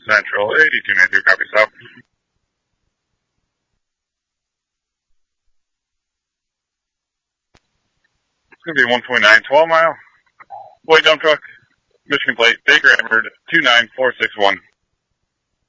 Central, 8292, copy, stop. It's going to be 129, 12 mile. White dump truck, Michigan plate, Baker Edward, 29461.